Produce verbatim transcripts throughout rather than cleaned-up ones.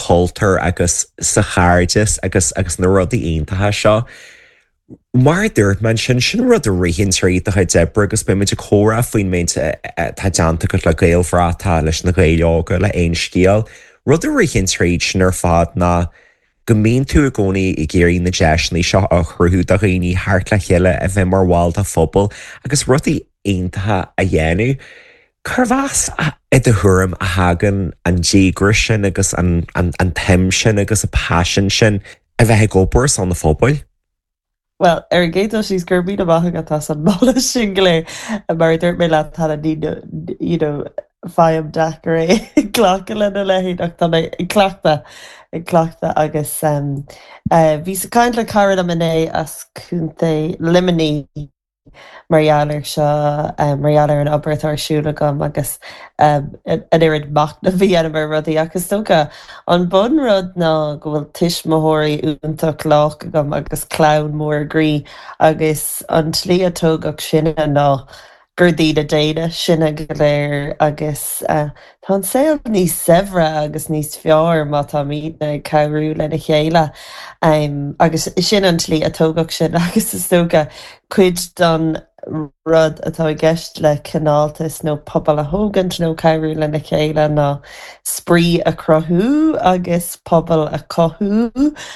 cultúr agus sa cháirdes agus agus na rudaí aontaithe seo. Mar dúirt man sin sin rud a rion tríd a chuid debre agus be muid córa faoin méid tá deanta go le gailhrátá leis na gaiileoga le aon scíal. Rud a rion tríd sin ar fad na go mbíonn tú a gcónaí i ggéirí na deisnaí seo a chruthú a rií thart le chéile a bheith mar bháil a phobal agus rudaí aontaithe a dhéanú. Carhás i do thuram a hagan an ddígra sin agus an tim sin agus a passion sin a bheith gopur san na fóbail? Well, ar an géadú síos gur bíad amach tá san mála sin go léir a mar dúirt mé le tá ní fáim dechar é chlacha le na leithí ach tá mé i cleachta i cleachta agus bhí sa caiint le cairad am iné as cúnta limoní Marialler seo Marialler an obair tarsúla gom agus an irid mach na bhí anamar rudaí agus tócha an bun rud ná go bhfuil tuismóirí úntaach lách gom agus clán mór grí agus an tlí atógach sinna ná gur dtíad a déine sinna go léir agus tá an saoil níos sehre agus níos fearr má tá míad na cabhrú lena chéile agus sin an tlí atógach sin agus is tócha cuid don rud atá gceist le canáltas nó pobal a thógant nó cabhrú lena chéile ná sprí a crothú agus pobal a cothú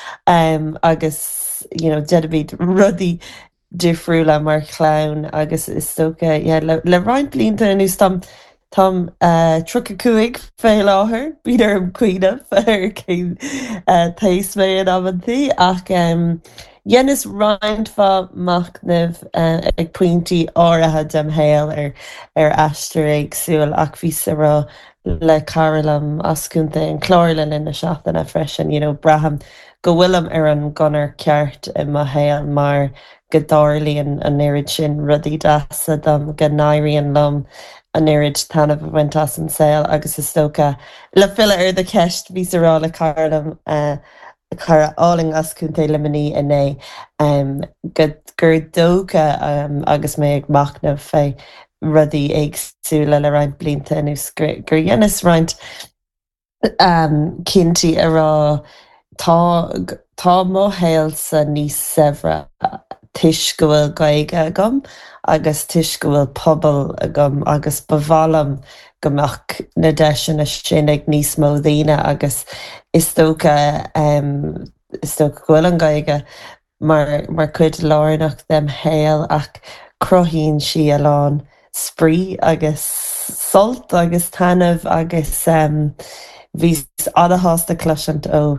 agus deadbíad rudaí difriúla mar chlán agus is tócha le roiint blianta inús tam tam tro a cuaig fé láthair bíad ar an cuiine ar cé taobh mé an amantaí ach dhéanas roiint fá macnamh ag pointí áirithe dem héal ar ar eistir agsúil ach bhí sa rá le caralam ascúnta an chláirla lena seachtainna freisin braham go bhfuilm ar an gunnar ceart i mo héal mar go dárlaíonn an éirid sin rudaí deasa dom go n-éiríonn lom an éirid tanna bhaint as an saoil agus is tócha le fila ar de ceist bhí sa rá le caralam chur áling ascúnta limoní inné gur dócha agus mé ag macnamh fé rudaí agsúla le roiint blianta inús gur dhéanas roiint cinnti a rá tá mo héal sa níos sehre tuis go bhfuil gaige agam agus tuis go bhfuil pobal agam agus bhhalam gomach na deisina sin ag níos mó daoine agus is tócha is tócha ghfuil an gaige mar mar cuid lárnach dem héal ach crothíonn si a lán sprí agus solt agus tanmh agus bhí adahásta cluisiant ó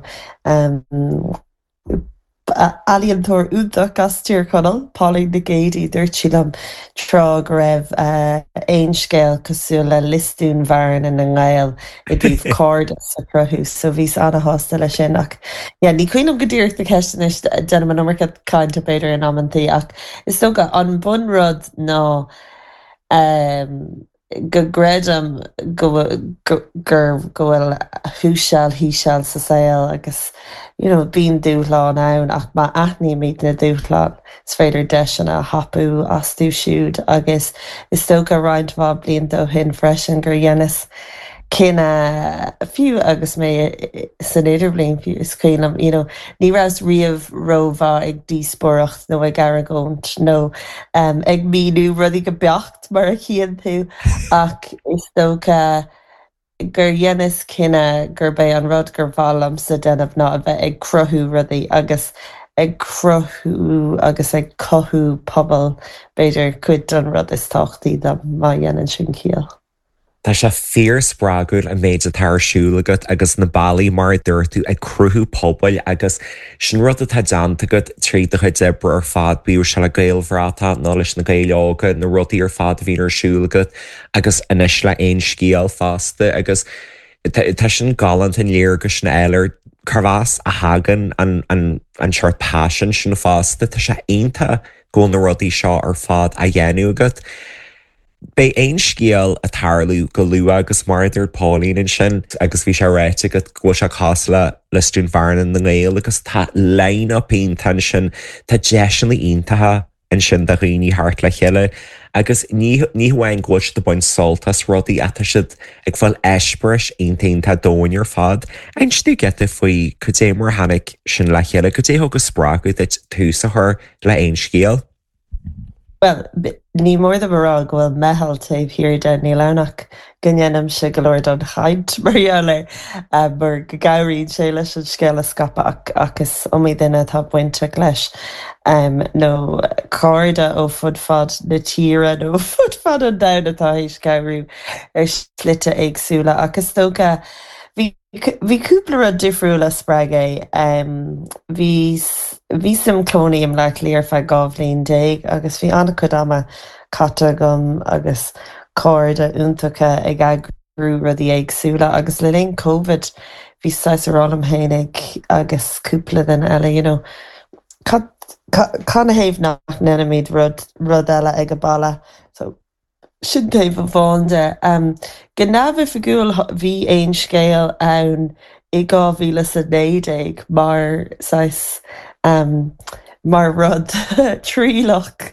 alíontóir údach as tíorchonal Pálaí na Géadaí dúirt sílam trá go raibh aon scéal cosú le listún bharan in an ghail i dtíobh cóirde sa crothú so bhís adahásta le sin ach ní cuiinm go dtíocht na ceistenis denna man marcad cáinte beidir an amantaí ach is tócha an bun rud ná go gréadam gur bhfuil thuúseal híseal sa saoil agus bíon dúthláán ann ach má aithní míad na dúthláán is féidir deisina hapú as tú siúd agus is tócha roiint bhá blianta ó hin freisin gur dhéanas cinna fiú agus mé san idir blion fiú is cuilam ní ras riamh rómhá ag díospóireacht nó ag garagónt nó ag míú rudí go beacht mar a chéan tú ach is tócha gur dhéanas cinna gur bé an rud gur bhlam sa denmh ná a bheith ag crothú rudaí agus ag crothú agus ag cothú pobal beidir cuid don rud is táchtaí do má dhéanann sin cíal. Tá sé fíor sprágúil a méid a tarsúlagat agus na bailí mar dúirtú ag cruthú pobail agus sin rud a tá deanta go tríd a chuid debre ar fad bíú se le gailhrátá ná leis na gaiileoga na rudaí ar fad a bhíon arsúlagat agus inis le aon scíal fásta agus tá sin galant an léir go sin eilir carhás a hagan an seart passion sin na fásta tá sé aonanta go na rudaí seo ar fad a dhéanú agat. Bei aon scíal a tarlú go luúa agus maridir Paulín in sin agus bhí sé réite go go se cála leistún bharnan na ngéil agus tá lein a peon tan sin tá deisianna iontathe an sin de rií hart le chéile. Agus níhain gluis do buin soltas rudaí atá siad ag bhfuil eispris aontainnta dóin ar fad. Ein stú geta faoi chu dé mar hanig sin le chéile, go dé thugus sprágu de túsa chuir le aon scéal. Well, ní mór de marrá gohfuil mehall taobh hir de ní lenach gannneanam se golóir don chaid marle mar go gaiiríonn sé leis an scéile scapa agus omí duine tá buinte leis. Um, nó cáda ó fud fad na tíre nó fud fad an dana tá éis gairú ar slite agsúla agus tóga Bhí cúpla a difriúla sppraige bhí sim clóníim le líar fe gábhlíon déag agus bhí anna chud ama catta gom agus cóirda úntacha ag agrú rudí agsúla agus le léon COVID bhí saisarrálam hénig agus cúpla den eile, you know, Canna héh nach nenimid rud rud eile ag a balla, so sin taobh a bháinde. Um, Go nabh fiúil bhí éon scéal ann i gá bhíle sa néideag mar sais um, mar rud trílach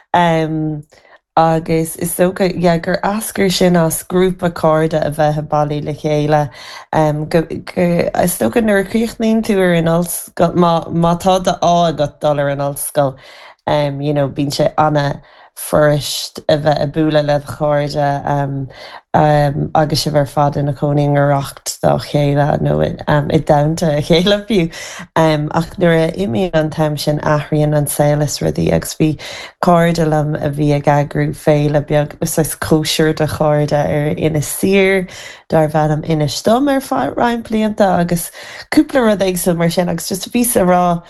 um, agus is socha yeah, gur ascar sin as grúpa códa a bheith bailí le chéile. Um, go, go, is socha nuair chuochnaíonn tú ar an ollscoil má tá de á agat dul ar an ollscoil. Um, you know, bíonn sé anna first a bheith a búla le cháirde um, um, agus se bhar fad in na cóning arracht dá chéile nó um, i damta a chéile fiú. Um, ach nuair a imí an taim sin aithríonn an saolas rudaí agus bhí cáirde lam a bhí ag agrú féile beag is cóisiir de cháirde ar ina sir dar bheanam ina stom ar fá raim blianta agus cúpla rud éagsúil mar sin agus just ví a rá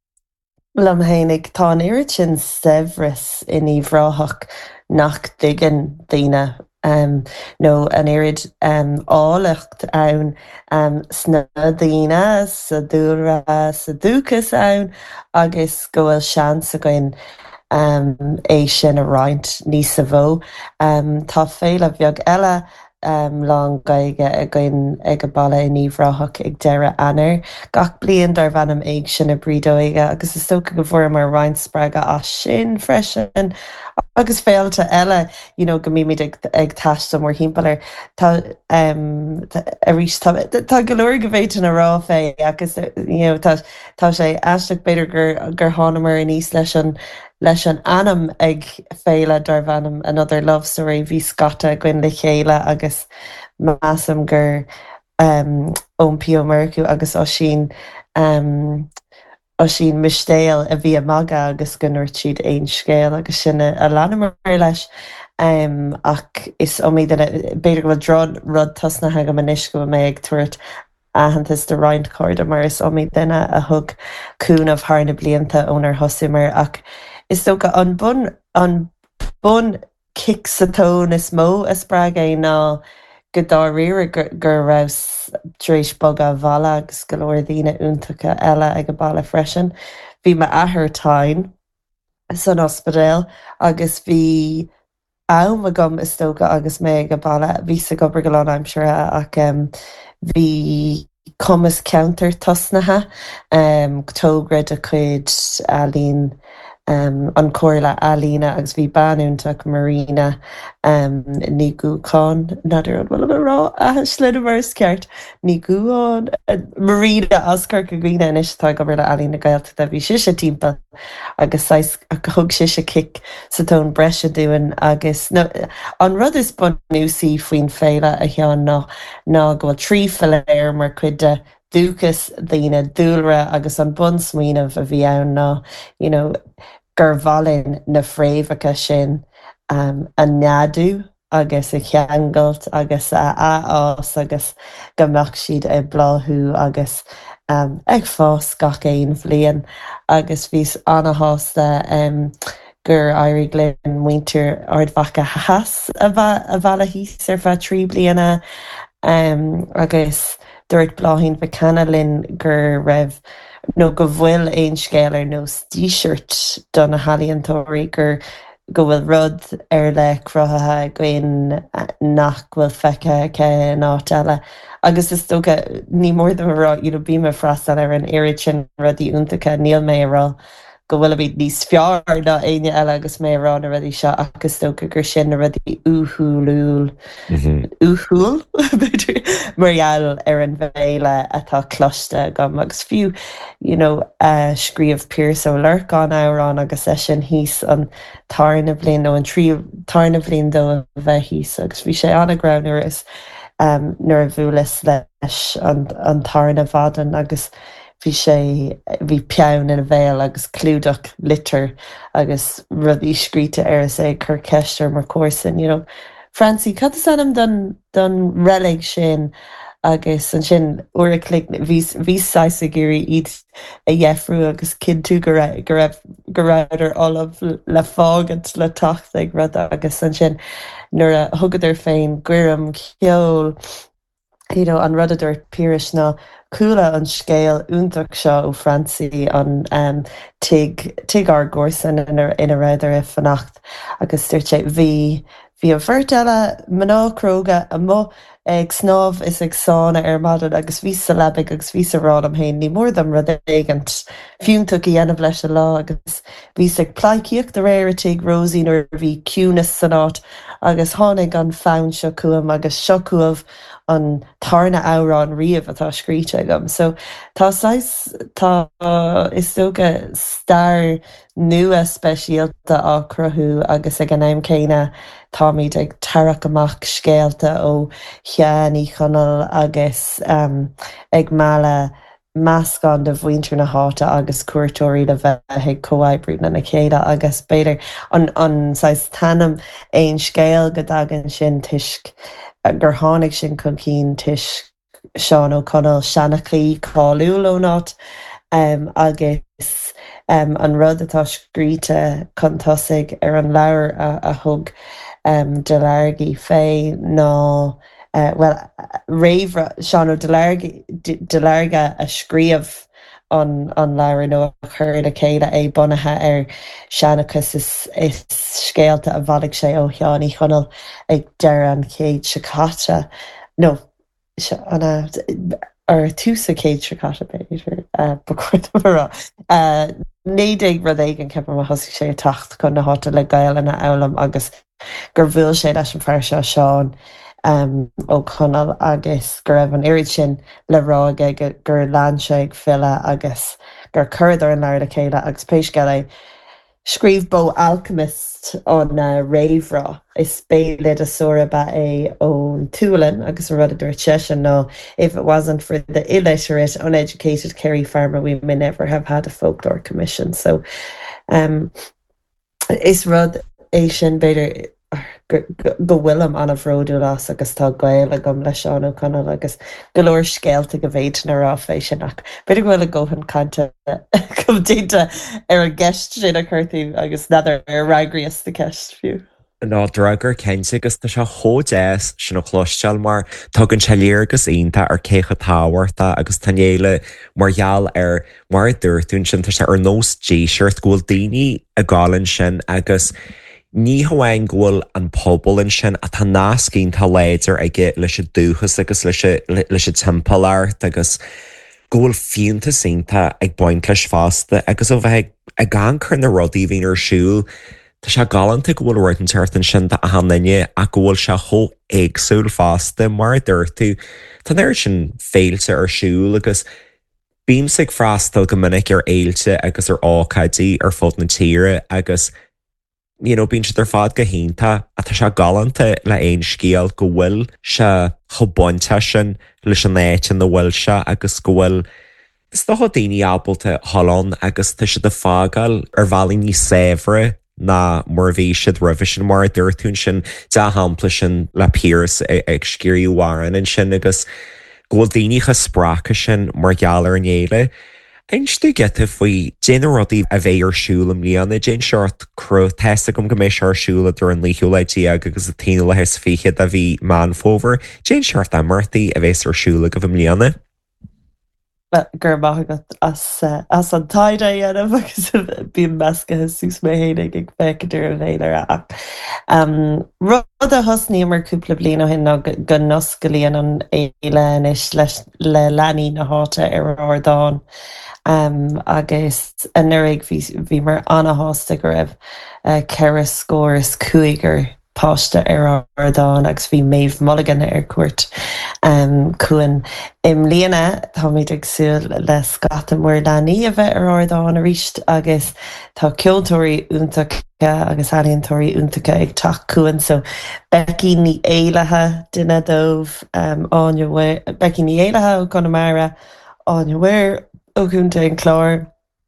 Lam hénig tá an iiri sin Severus in íomhráthach nach digan daoine um, nó an irid um, álacht ann um, sna daoine sa dúra sa dúchas ann agus go bhfuil seans a goin um, é sin a roint níos sa bhó. Um, tá féile bheag eile Um, lang gaige a gin ag a balla in íomhráthach ag deire anar. Gach blion dar bhanam ag sin a brídóige agus is soca go bhfuair mar roint sppraige as sin freisin agus féalta eile, you know, go míimiid ag, ag taiste mór hímpalir tá um, a rís tá go leir go bhéitin a rá fé agus you know, tá, tá sé eisteach beidir gur, gur hánamar in níos leis an leis an anam ag féile dar bhanam another love story bhí scata gin le chéile agus másam gur um, ómpío mercú agus ó sin um, ó sin mistéal a bhí maga agus gunnar siad éon scéal agus sinna a lenamar leis um, ach is ómí beidir go drod rud tosnathe go manis go mé ag tuairt ahantas de roint cóirde mar is ómí duine a thug cúnamh thar na blianta ónar thosimar ach is socha an bun an bun kick sa tón is mó a sppraige ná go dá riire gur raibh tréis bog a bhela agus go leir daoine úntacha eile ag go balla freisin. Bhí me athirtáin san ospedéal agus bhí am a gom is tóga agus mé go balla bhí sa gobar go I'm sure ach um, bhí commas counter tosnathe um, tógrid a chuid a lín Um, an cóirla alína agus bhí banúntaach Marina um, ní gúáin nadidir an bhfuil rá a slid mar ceart ní gúáin uh, Marina ascar go gine inis tá go le alína gailta a bhí siise timpa agus thug siise kick sa tón breise dúin agus no, an rud is bunúsí faoin féile a chean ná ná go bhfuil trí filéir mar cuide dúchas daoine dúlra agus an bun smaoinemh a bhí ann ná, you know, gur bhalinn na fréomhacha sin um, a neadú agus a cheangalt agus a ás agus gombeach siad é bláthú agus um, ag fás gach éon bblion agus bhís anna hásta um, gur airí glynn muintir ardhacha has a bhela híos ar bheit trí bliana um, agus dúirt bláthín bhecana linn gur raibh nó go bhfuil éon scéalar nó tí-shirt don na halíontóirí gur go bhfuil rud ar le cruthathe goin nach bhfuil feice ce náit eile. Agus is tóga ní mór do rá you know, bí me freistal ar an éiri sin rudí úntacha níl mé rá go bhfuil bhí níos fear na aine eile agus mé rán a ruí seo agus sto gur sin na rudí uthúlúil uthúil marall ar an bhéile atá cloiste gom agus fiú scríomh Pierce ó Lurcán árán agus é sin híos an tarna bblin nó an trí tarna bblin dó a bheith híos agus bhí sé annagraúir is nuair a bhualas leis an tarna bhadan agus bhí sé bhí peann in a bhéal agus clúdach litir agus rudí scríte ar é chur ceistir mar cuasan. Francie, cad is anam don releg sin agus an sin uiriclic bhí saisa gurí iad a dhéifrú agus cin tú go raibh olah le fágad le tacht ag rud agus an sin nuair a thugadidir féin cuireann ceol an rudidir Píris ná coolla an scéal úntaach seo ó Francie an tuig ár gcomharsan ina réidir i fannacht agus dúirt sé bhí Bhí an bhirt eile mná-cróga a mo ag snámh is ag sána ar maidin agus bhí sa lebig agus bhí sa rád am hain ní mór am rud éigent fiúntaach i dhéanamh leis a lá agus bhí ag plaicíocht de réir ag Rosie nuair bhí ciúnas san áit agus tháinig an fáin seo cuam agus seo cuamh an tarna árán riamh atá scríte agam. So tá tá is tóga stair nua speisialta á cruthú agus ag an aim céine táimid ag tarach amach scéalta ó cheannaí chonal agus ag mála meascán de bhaointear na háta agus cuairteoirí le bheith ag comhaibbrú na chéile agus beidir an tanam éon scéal go dagan sin tuisc gur tháinig sin chun cín tuisc Seán O'Connell seannaclaí cáiliúil ó nát agus an rud atá scríte chun tosaigh ar an leabhar a thug de Largaí fé ná well réimhre Seán ó de Larga a scríomh an leabhar nó a chur le chéile é bunathe ar seannachas is scéalta a bhaigh sé ó Cheannaí Chonal ag deir an chéad sicáte nó ar túsa céad sicáte beidir ba chuirrá. Nédéag rud éig an ceapar a thosaigh sé tacht chun na háta le gaile na elam agus gur bhfuil sé leis an fear seo Seán ó Conal agus gur raibh an irid sin le ráige gur lean sé ag fila agus gur chuirdar an leir a chéile agus péis geile scríomh Bo Alchemist an réimhrá is béad a sóra é ón Túlan agus an rud a dúirt sesin nó if it wasn't for the illiterate, uneducated Kerry farmer we may never have had a folklore commission. So um, is rud é sin beidir go bhfuilm an a bhródú las agus tá gail a gom le Seán O'Connell agus golóir scéalta go bhéit na rá fééis sinach. Beidir bhfuil a ggóhann cante go dtínta ar a gceist sin a chuirtaí agus nadidir ar ragraíos de ceist fiú. ná dragur cente agus na se hódéis sin ó chlosisteil mar tugann se léir agus aonanta ar cécha táhairta agus tanéile margheall ar mar dúirtún sin tá se ar nós déisiart ghfuil daoine a gálann sin agus ní hamhain ghfuil an pobl in sin a tá nás cín tá léidir aige leis a dúchas agus leis a timpplaart agus ghfuil fiúnta sínta ag baint leis fásta agus ó bheith a gan chur na rudaí bhíon ar siúil. Tá se galanta go bhfuil ruir an teirtain sin a hannaine a ghfuil se thó éagsúil fásta mar dúirtú Tá ir sin féilte ar siúil agus bím sig freastal go minic ar éilte agus ar ácaidí ar fód na tíre agus you know, bín si ar fád go hénta a tá se galanta le éon scéal go bhfuil se chobainte sin leis an éit an na bhfuil se agus go bhfuil is do daoine ábalta Holland agus tá si de fágal ar bhelaí ní séhre na mar bhí siad roimh sin mar dúirtún sin de hampla sin le Pierce ag scíirí warin in sin agus ghfuil daoine chu sprácha sin mar geallar an éile. Einstú geta faoi déana rudaí a bheith ar siúlam líana déan seart cru testa gom go mééis ar siúla dur an líúlaidí agus a taine le heis fichiad a bhí man fóver, déan seart a martaí a bheits ar siúla go bh líana. gur maithagat as uh, as an taide dhéanamh agus bíon meascathe sús mé héananig ag feiceúir a bhéile ach. Um, rud a thosníí mar cúpla bliana hin ná go noscailíon an éile is leis le leanaí na háta ar ádáin. Um, agus an nurig bhí mar anna hásta go raibh uh, ceithre scóras cuaigur páiste ar ádáin agus bhí méomh mulligan ar cuairt um, cuan im líana tá muid agsúil le scata mór leanaí a bheith ar ádáin a ríist agus tá ceoltóirí úntacha agus aíontóirí úntacha ag teach cuan so Becí ní éilethe duine dómh um, Becí ní éilethe ó Connemara áine bhfuir ó chunta an chlár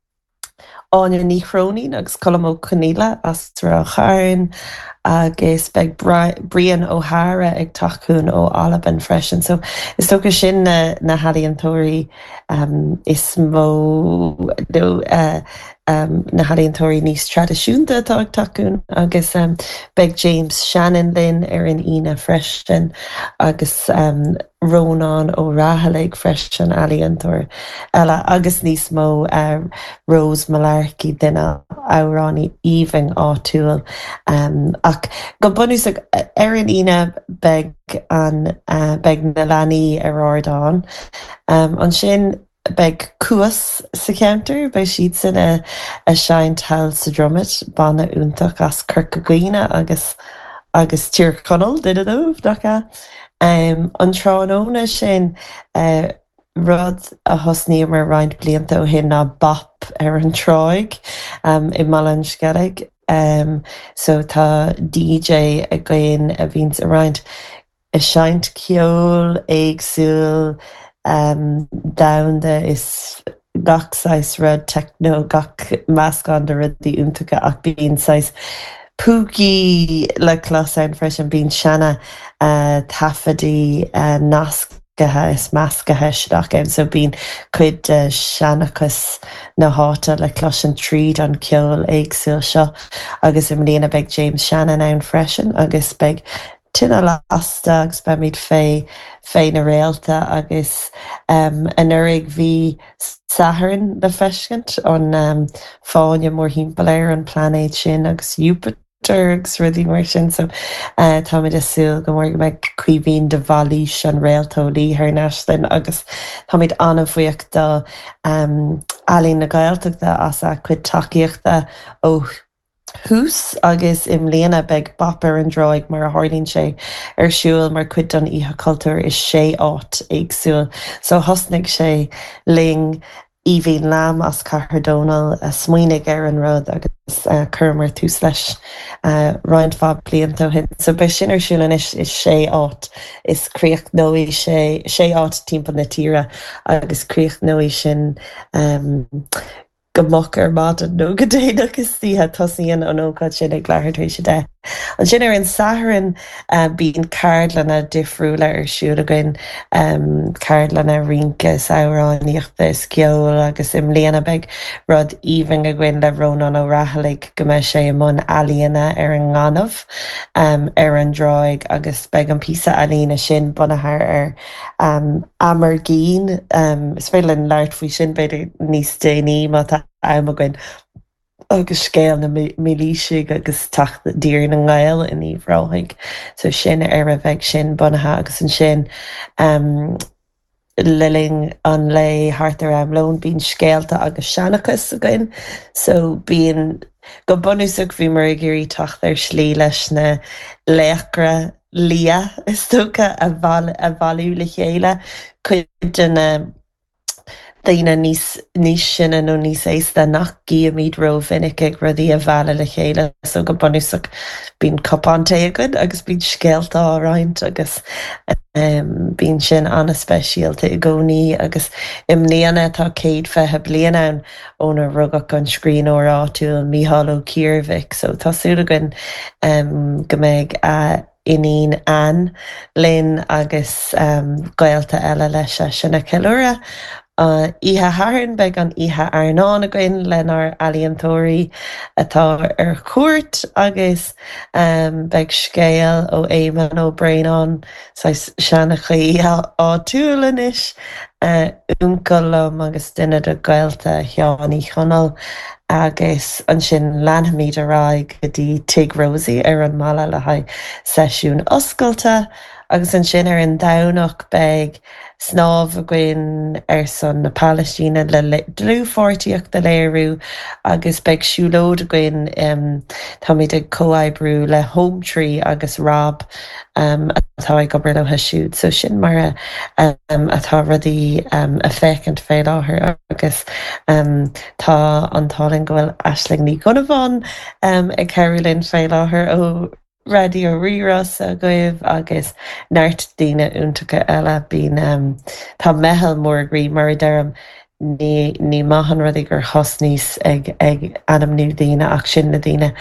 áine ní chrónín agus colm ó coníile as ra chairn agus beag Brian O'Hara ag tachún ó Alban freisin. So is tócha sin na, na halíontóirí um, is mó no, uh, um, na halíontóirí níos tradiisiúnta atá ag tachún agus um, beag James Shannon linn ar an ine freisin agus um, Rónán ó Rathalaigh freisin alíontóir eile agus níos mó uh, Rose Malarkey duine áránní even áitiúil um, ach go bunús ar an ine beag an uh, beag na leanaí ar ádáin um, an sin beag cuas sa ceantar bei siad sin a, a sein tal sa drumit banna úntaach as curca gaoine agus agus tír conal duine dómh dacha. Um, an tránóna sin uh, rud a thosníí mar roiint blianta ó hin ná bap ar an tráig um, i Malin Skellig. Um, so tá D J a gcuin a bhíns a roiint i seint ceol éagsúil um, damhanda is gachsáis rud techno gach meascán de rudí úntacha ach bíon sais púgi le chlásán freisin bíon seanna uh, tafadaí uh, nascathe is meascathe siach am so bíon chuid uh, seanachas na háta le closin tríd an ceol éagsúil seo agus im líana beag James Shannon ann freisin agus beag tine lasta agus be míid fé fé na réalta agus um, an urig bhí saharan le feiscint an um, fáinne mór hímpaléir an planéid sin agus Jupiter agus rudí mar sin so uh, tá muid asúil go mór go meid cuihín de bhalís an réaltólaí ar neistin agus tá muid anna bhuiocht do um, alín na gailteachta as a chuid takeíochta ó hús agus im líana beag bapar an droig mar a hálíonn sé ar siúil mar cuid an ihe cultúr is sé áit éagsúil so thosnig sé ling Íhín Lam as Cahar Donal a smuoinnig ar an rud agus uh, chumar tús leis uh, roiint fab blianta hin. So be sin ar siúlan is, is sé áit is críoch nóí sé sé áit timp na tíre agus críoch nóí sin um, gomach ar mad an nó go déad agus títhe tosaíon an ócáid sin ag leithirtééis sé de. An sin ar an saharan uh, bíon cardlanna difriúla ar siúlagain um, cardlanna rinca saoráníochta is ceol agus im líana beag rud even a gcuin le Rónán ó Rathalaigh go mbeidh sé món alíana ar an nganamh um, ar an droig agus beag an písa alína sin bunathar ar um, amar gín um, is féile an leart faoi sin beidir níos déanaí má tá am a gcuin agus scéal na milíise agus dír na ngáil in íomhráigh so sin ar a bheith sin bunathe agus an sin um, liling an le hartar am lón bíon scéalta agus seanachas a gin so bíon go bunúsach bhí mar gurí tacht ar slí leis na léachra lia is tócha a bhvalú le chéile chuid den daoine níos níos sinna nó níos éasta nach giamíd ro vinnic ag rudí a bhela le chéile so go bunúsach bíon copánta agad agus bíon scéalta áráint agus um, bíon sin anna speisialta i gcónaí agus im líana tá céad fethe blian ann óna rugach an scrín ó áitiúil Mícheál Ó Ciarmhic so tásúlagan um, go mbeidh a inín an linn agus um, gailta eile leis sinna ceilúra ihe háann beag an ihe airnána goin lenar alíontóirí atá ar chuirt agus um, beag scéal ó éman ó Brainán seanna chuí á túlanis uh, úncalm agus duine de gailta cheánaí chonal agus an sin leanhamíd ará go dtí Tig Rosie ar an mala le haid seisiún oscailta agus an sin ar an damhnach beag snámh a gcuin ar san na Palestíine le dlúfáirtíocht de léirú agus beag siúlód a gcuin um, tá mí de comhaidbrú le Home Tree agus Rob um, atá ag gobar le siúd so sin mar a, um, atá rudí um, a fécint fé láthair agus um, tá antáling gohfuil aisling ní gona bhain um, ag Carolyn fé láthair ó radio riras a goibh agus neart daoine úntacha eile bín um, tá mehel mór agrí mar i dteirm ní ní maihan rudí gur chosníos ag ag anamnú daoine ach sin na daoine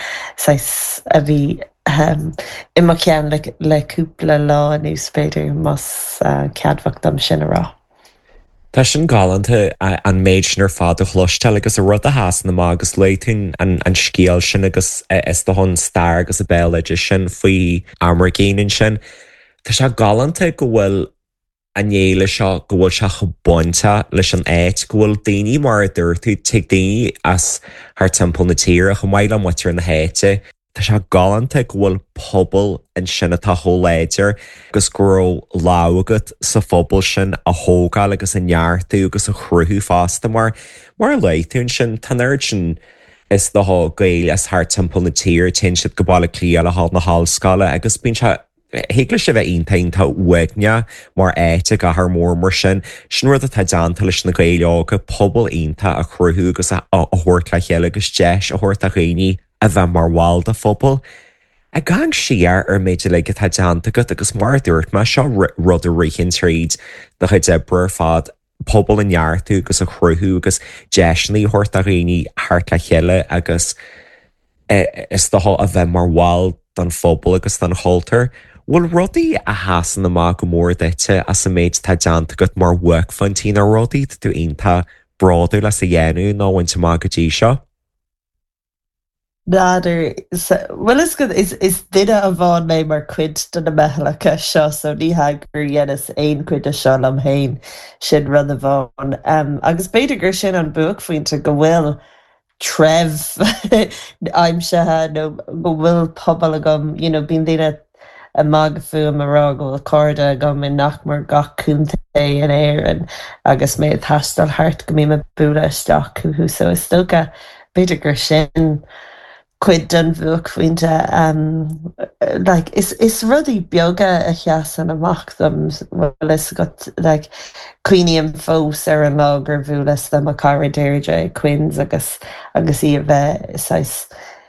a bhí um, imach ceann le leúpla lá níos féidir mas uh, ceadmhacht am sin ará. Tá sin galanta an méid sin ar fád a chluiste agus a rud a háas na má agus leitún an scéal sin agus is do hon star agus a béileidir sin faoi amar géanaan sin. Tá se galanta go bhfuil anéile seo go bhfuil se go buinte leis an éit go bhfuil daoine mar dúirtú te daoine as th timppla na tíre go maiile muir na héite. Tá se galanta go bhfuil pobl in sinna tá hóléidir agus gurú lágad sa phobal sin a thógáil agus an neartú agus a chruthú fásta mar mar leitún sin tanar sin is do gail as th timppla na tír tin siad go bála clíal a há na hallscala agus bíon se hégle se bheith ontain tá uagne mar éite a th mór mar sin sin rud a tá deanta leis na gaile pobl onanta a chruthú agus a thuirt le chéile agus deis a thuirt a réí a bheith mar bháil de phobal. A gang siar ar méidir le go tá deanta go agus mar dúirt me seo rud a richen tríd de chu debre fad pobl in neartú agus a chruthú agus deisnaí thuirt a réí thart le chéile agus is do a bheith mar bháil don phobal agus don holtar. Bhfuil rudaí a háasan amach go mór duite as sa méid tá deanta go mar bhuic fantí a rudaí tú onanta braú le sa dhéanú nóhaint má go dtí seo. Nadidir well is good is is duine a bháin mé mar cuid don na mehelacha seo so ní ha gur dhéanas aon cuid a seo am hain sin rud a bháin um, agus beidir gur sin an buach faointe go bhfuil tref aimimsethe nó go bhfuil pobl a gom you know, bíon duine a mag fu marrá go corda go min nachmar gachúnta in éir an agus mé tastal hart go mí me búla isteach chuú so is stoga beidir gur sin cuid den bhuach faointe um, like, is, is rudí beaga a cheasan amach dom well is got like, cuioine fós ar an lá gur bhualas dem a cara déirde cuins agus agus í a bheith is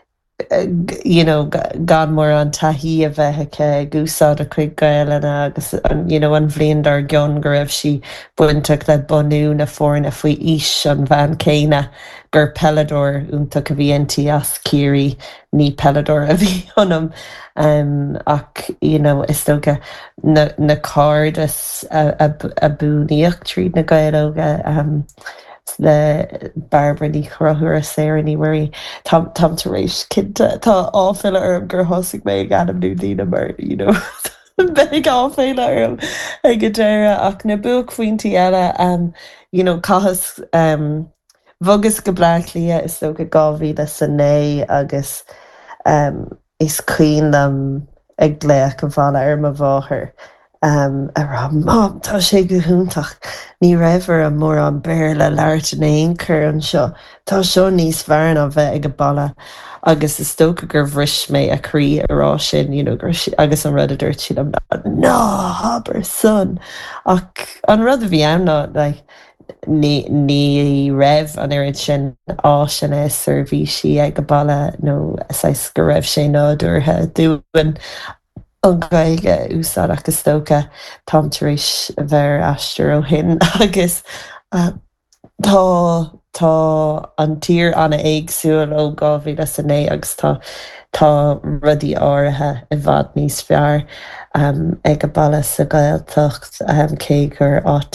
you know, gan mór an tahí a bheithe gúsáid a chuig gailena agus you know, an bhliondar gion go raibh si buinteach le bonú na fórna faoi is an bhean céine gur pelador únta go bhíonntí as círí ní pelador a bhí honam um, ach you know, is tóga na, na card is a, a, a búníocht tríd na gailóga um, le Barbara ní chrothúir a séir ní marí tam tam tar éis cinnte tá áfeile arm gur thosaigh mé ganam nú dína mar you know beag áfeile arm ag go déire ach na buach faointí eile um, you know, cahas um, bhugus go blaach lia is so go gáhí le san né agus um, is cuioin am ag léach go bhla ar ma bmháthair Um, a ra mam tá sé go húntaach ní raibhar an mór an béir le leart in éon chur an seo tá seo níos bhearan a bheith ag go balla agus is tóca gur bhris mé a chrí ará sin you know, agus an rud a dúirt siad am ná habair son ach an rud a bhí am ná like, ní, ní raibh an irid sin á sin é servíisi ag go balla nó go raibh sé nádúrthe dúin an gaige úsá agus tóca tamtaréis bheith astar ó hin agus uh, tá tá an tír anna éagsúil ó gábhí le san é agus tá tá rudí áirithe i bhfad níos fearr um, ag go balla sa gailteacht um, cé gur áit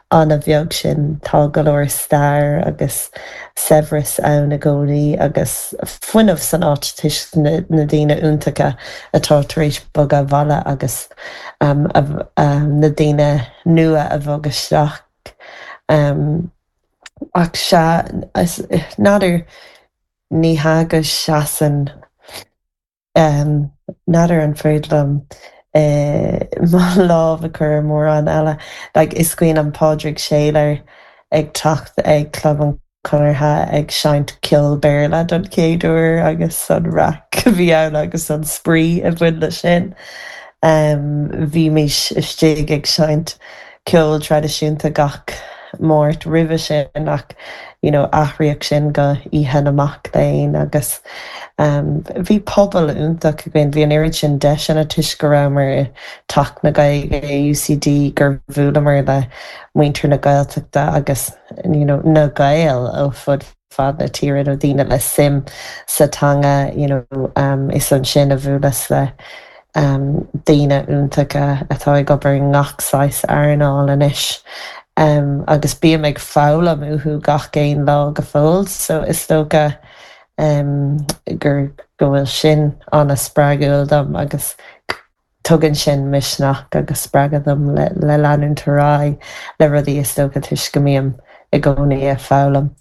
an a bheag sin tá go leir stair agus Severus ann na gcónaí agus fuinemh san áit tuis na, na daoine úntacha atá tar éis bog a bhalla agus um, a, um, na daoine nua a bhogasteach. Um, ach se nadidir ní hagas seaan um, nadidir an féidlam Uh, má láh a chur mór an eile like, is cuoin an Padraig Shaler ag tacht ag club an chunartha ag seint kill béla don céadúir agus san rac bhí ann agus an sprí a bhuiin le sin. Um, bhí mis istíigh ag seint kill tradiisiúnta gach mórt rih sin ach you know, athraíoch sin go ihe amach léin agus um, bhí pobl úntaach a gin bhí an irid sin de sin a tuis go ra mar tach na gaige U C D gur bhúla mar le muintir na gailteachta agus you know, na gail ó fud fad na tíad ó dtíine le sim satanga you know, um, is an sin a bhúlas le um, daoine úntacha atá ag gobar ngachsáis airnáil inis. Um, agus bí meid fála múthú gach céin lá go fóil, so is tóga um, gur go bhfuil sin anna sprágúil dom agus tugann sin misneach agus sprágadm le, le leanún tarrá le rudí is tóga tuis go míam i gcónaí a fálam.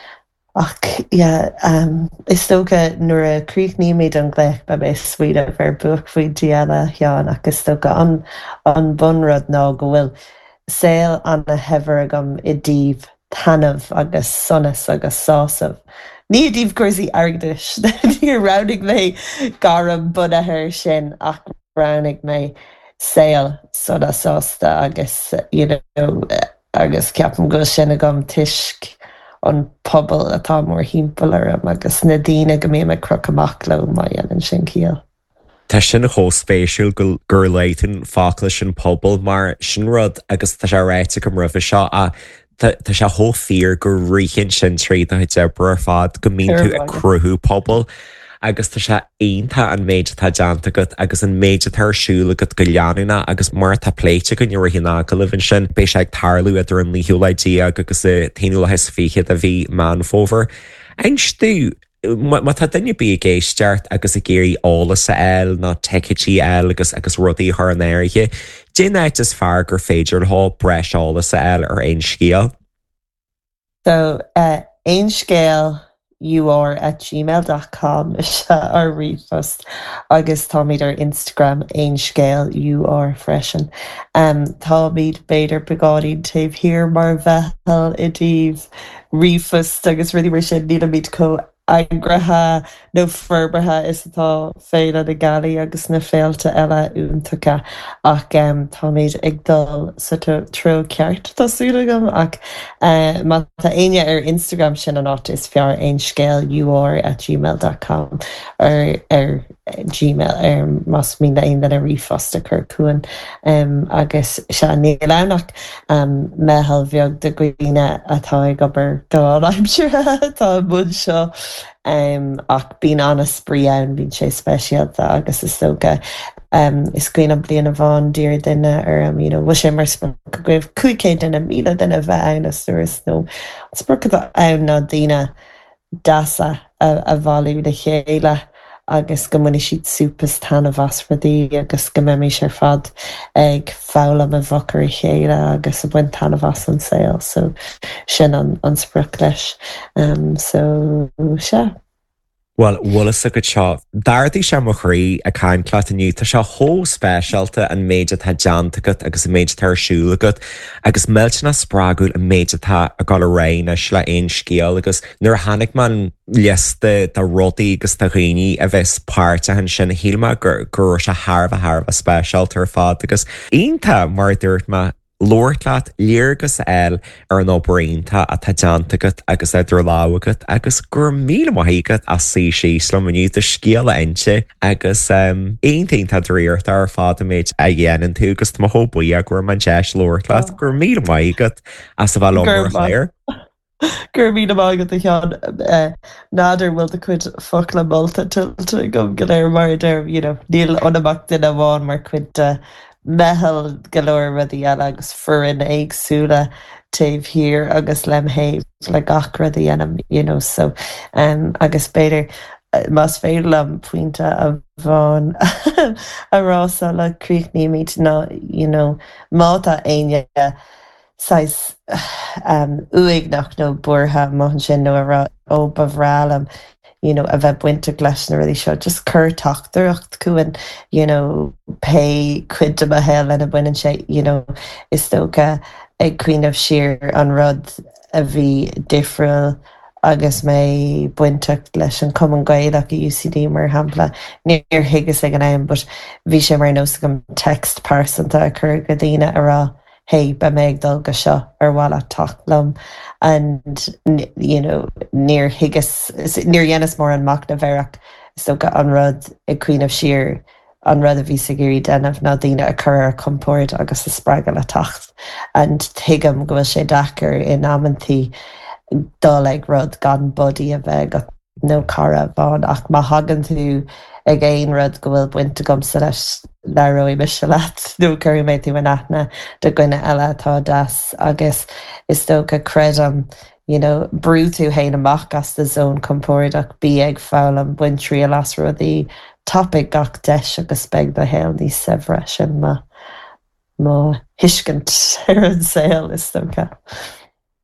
Ach, yeah, um, is tóga nuair a críochníimiid an gléich ba bé suide bhar buach faoi diaile teán agus tóga an, an bunrad ná go bhfuil saoil anna heimhar agam i dtíobh tanmh agus sonas agus sásamh. Ní díobh cuasaí airgdais, ní ranig mé garam bunathir sin ach ranig mé saoil sonas sásta agus you know, agus ceapan go sin agam tuisc an pobl atá mór hímpalar agus na daoine go mé me croch amach le mai an sin cíal. Tá sin a hóspéisiúil gur leitin fácla sin pobl mar sin rud agus tá sé réite go mrih seo a tá sé hófír gur ricinn sin tríd a debre ar fad go mín tú a cruthú pobl agus tá sé aonanta an méid tá deanta go agus an méid tarsúla go go leanúna agus mar tá pléite go nuair hinná go lehn sin bé sé ag tarlú idir an líúlaidí agus taú le heis fichiad a bhí man fóver. Einstú Ma tá dunne bí géisteart agus a géirí álas sa eil ná teicetí eil agus agus rudaí th an éirithe. Déanaid is fear gur féidir há breis álas sa eil ar aon scéal? So uh, aon scéal ur at gmail dot com is ar rifast agus tá míad ar Instagram aon scéal ur freisin. Um, tá míad beidir beáí taobh hir mar bhethal i dtíobh rifast agus ridí mar sin ní míad có agratha nó forbethe is atá féile na galí agus na féalta eile úntacha ach um, tá méid ag dul sa tro ceart tásúlagam ach uh, má tá aine ar Instagram sin an áit is fear aon scéal ur at gmail dot com ar ar Gmail ar más mí aon den a rifasta chur cuan um, agus se ní lenach um, mehall bheag de gwine atá ag gobar dá aimsere tá bud seo um, ach bín anna sprí ann bín sé speisialta agus is tóga um, is cuoine an bliana bháin dír duine ar am you know, bhui sé mar goibh cuicé duine míle duine bheith ann as tuaras nó sprucha ann ná daoine dasa a, a bháú de chéile agus go muna siad súpas tanna bhasfadaí agus go mé sé fad ag fála a bhacar i chéile agus a buin tanna bhas an saoil so sin an, an spruch leis um, so se. Well, bhlas a go seo dairdaí se mo chraí a caiimclaat aniu tá se thó spéisialta an méide tá deantagat agus a méid tarsúlagat agus méiltena sprágúil a méide tá a gáil réine le aon scéal agus nuair hanig man liasta de rudaí agus tá réí a bheits páirte an sin hílma gur gur se thbh thbh spéisialta ar fád agus aonanta mar dúirt me Lordlaat léargus eil ar an óbraonnta a tá deantagat agus idir láhagat agus gur míle maithaígad a sí síosla maniu de scéala ainte agus aontainnta dríirta ar fád méid a dhéanaan tú agus tá thóbaí a gur man deis Lordlaat gur míle maithaígad as sa bhil ómar léir. Gur mí amagad a chean náidir bhfuil a chuid foc le molta tiltte gom go léir mar idir níl onamach duine bháin mar chuid mehel galoir rudí eile agus furin éagsúla taobh hir agus lem héh le gachra dhéanam, you know, so um, agus beidir mas féidir am puinte a bháin arásá leríicní míid ná, you know, máta aine sais um, uig nach nó buórtha má sin nó ará ó bhrálam, you know, a bheith buinte gleis na ruí seo, just cur tachtaracht cuain, you know, pe cuid a hell lena buinean sé, you know, is tócha ag cuiineh siar an rud a bhí difriúil agus mé buinte leis an cum an gaiad a U C D mar hampla níor higus ag an aim, but bhí sé mar nó gom text persanta a chur go dtíine ará hey, ba méid dul go seo ar bhla tachlam, and, you know, níor higus, níor dhéanas mór an mac na bhearach, so go an rud ag cuiineh siar an rud a bhí sa gurí denmh ná daoine a chur ar compórt agus is spreaga le tacht, and tuigim go bhfuil sé dachar in ammantí dul ag rud gan bodí a bheith go nó cara bháin ach má hagan tú ag éon rud go bhfuil buinte gomsa leis le roí me se leat nó chuir méid tú an aithne do gcuine eile atá das, agus is tócha credam, you know, brú tú héin amach as de zón compórt ach bí ag fáil an buin trí las rudí topic gach deis agus speg de héil ní sefre sin má má hiiscint ar an saoil is tócha.